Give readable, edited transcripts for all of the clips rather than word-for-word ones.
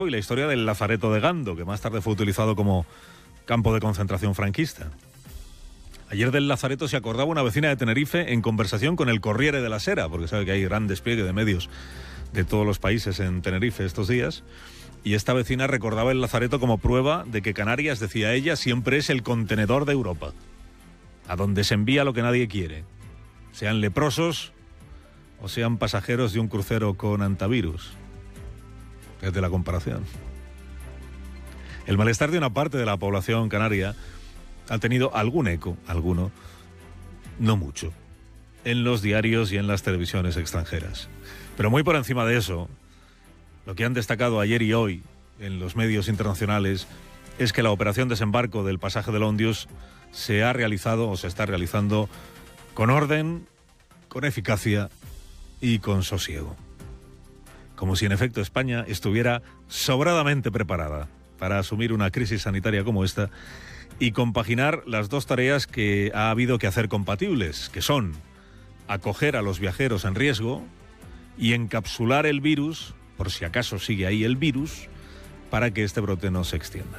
y la historia del lazareto de Gando, que más tarde fue utilizado como campo de concentración franquista. Ayer del lazareto se acordaba una vecina de Tenerife en conversación con el Corriere della Sera, porque sabe que hay gran despliegue de medios de todos los países en Tenerife estos días, y esta vecina recordaba el lazareto como prueba de que Canarias, decía ella, siempre es el contenedor de Europa, a donde se envía lo que nadie quiere, sean leprosos o sean pasajeros de un crucero con antivirus. Es de la comparación. El malestar de una parte de la población canaria ha tenido algún eco, alguno, no mucho, en los diarios y en las televisiones extranjeras. Pero muy por encima de eso, lo que han destacado ayer y hoy en los medios internacionales es que la operación desembarco del pasaje del Ondius se ha realizado o se está realizando con orden, con eficacia y con sosiego. Como si en efecto España estuviera sobradamente preparada para asumir una crisis sanitaria como esta y compaginar las dos tareas que ha habido que hacer compatibles, que son acoger a los viajeros en riesgo y encapsular el virus, por si acaso sigue ahí el virus, para que este brote no se extienda.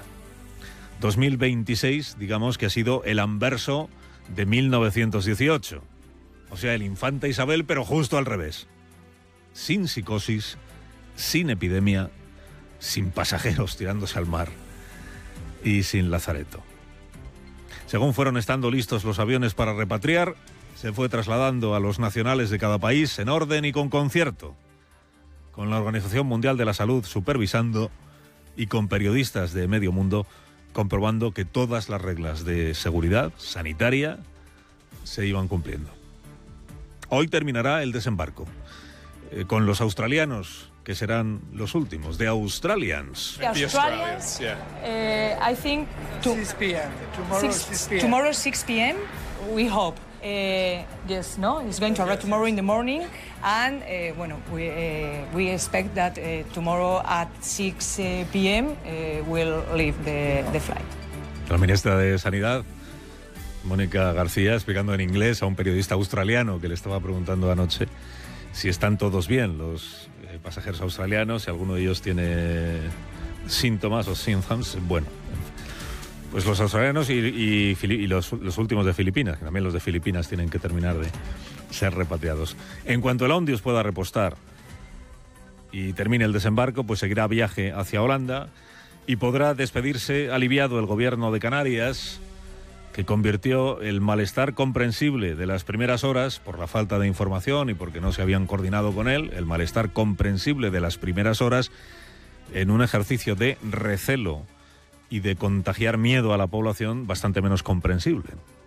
2026, digamos que ha sido el anverso de 1918, o sea, el Infanta Isabel, pero justo al revés. Sin psicosis, sin epidemia, sin pasajeros tirándose al mar y sin lazareto. Según fueron estando listos los aviones para repatriar, se fue trasladando a los nacionales de cada país en orden y con concierto, con la Organización Mundial de la Salud supervisando y con periodistas de medio mundo comprobando que todas las reglas de seguridad sanitaria se iban cumpliendo. Hoy terminará el desembarco con los australianos, que serán los últimos, The Australians. The Australians, I think 6 p.m. Tomorrow 6 p.m. we hope. Yes, no, it's going to arrive tomorrow in the morning, and we expect that tomorrow at 6 p.m. We'll leave the flight. La ministra de Sanidad, Mónica García, explicando en inglés a un periodista australiano que le estaba preguntando anoche si están todos bien los pasajeros australianos, si alguno de ellos tiene síntomas o symptoms. Bueno, pues los australianos y los últimos de Filipinas, que también los de Filipinas tienen que terminar de ser repatriados. En cuanto el Ondius pueda repostar y termine el desembarco, pues seguirá viaje hacia Holanda y podrá despedirse aliviado el gobierno de Canarias, que convirtió el malestar comprensible de las primeras horas, por la falta de información y porque no se habían coordinado con él, el malestar comprensible de las primeras horas, en un ejercicio de recelo y de contagiar miedo a la población bastante menos comprensible.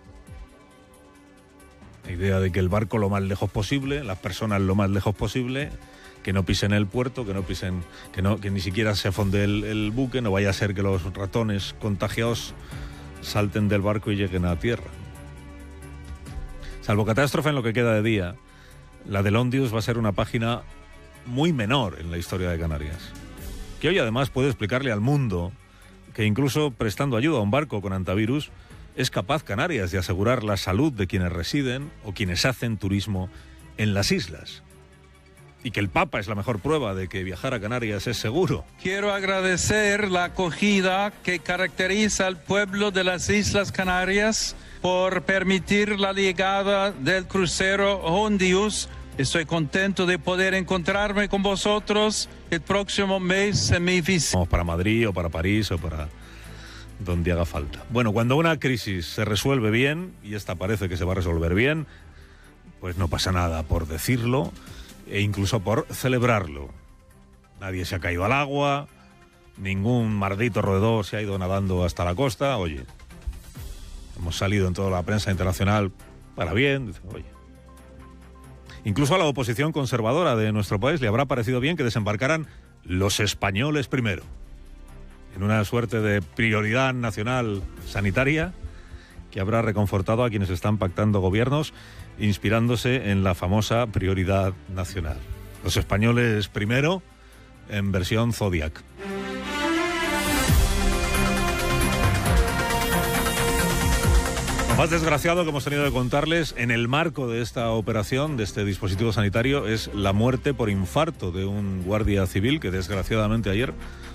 La idea de que el barco lo más lejos posible, las personas lo más lejos posible, que no pisen el puerto, que ni siquiera se afonde el buque, no vaya a ser que los ratones contagiados salten del barco y lleguen a tierra. Salvo catástrofe en lo que queda de día, la del Ondius va a ser una página muy menor en la historia de Canarias, que hoy además puede explicarle al mundo que incluso prestando ayuda a un barco con antivirus, es capaz Canarias de asegurar la salud de quienes residen o quienes hacen turismo en las islas. Y que el Papa es la mejor prueba de que viajar a Canarias es seguro. Quiero agradecer la acogida que caracteriza al pueblo de las Islas Canarias por permitir la llegada del crucero Ondius. Estoy contento de poder encontrarme con vosotros el próximo mes en mi visita. Vamos para Madrid o para París o para donde haga falta. Bueno, cuando una crisis se resuelve bien, y esta parece que se va a resolver bien, pues no pasa nada por decirlo e incluso por celebrarlo. Nadie se ha caído al agua, ningún maldito roedor se ha ido nadando hasta la costa. Oye, hemos salido en toda la prensa internacional para bien. Oye, incluso a la oposición conservadora de nuestro país le habrá parecido bien que desembarcaran los españoles primero, en una suerte de prioridad nacional sanitaria que habrá reconfortado a quienes están pactando gobiernos inspirándose en la famosa prioridad nacional. Los españoles primero, en versión Zodiac. Lo más desgraciado que hemos tenido que contarles en el marco de esta operación, de este dispositivo sanitario, es la muerte por infarto de un guardia civil que desgraciadamente ayer